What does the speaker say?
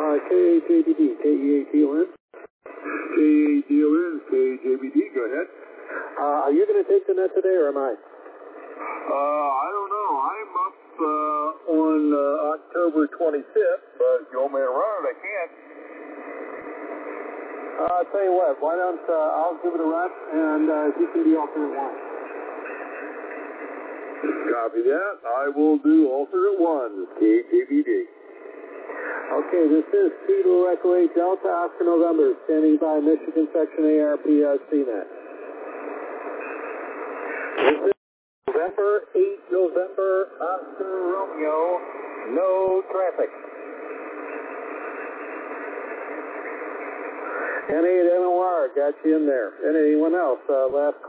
KJBD, KEATON. KATON, KJBD, go ahead. Are you going to take the net today, or am I? I don't know. I'm up on October 25th, but if you want me to run it, I can. I'll tell you what, why don't I'll give it a run, and you can be alternate one. Copy that. I will do alternate one, KJBD. Okay, this is Kilo Echo 8 Delta, Oscar November, standing by Michigan Section ARPSCNet. This is November 8 November, Oscar Romeo, no traffic. N8 NOR, got you in there. And anyone else, last call.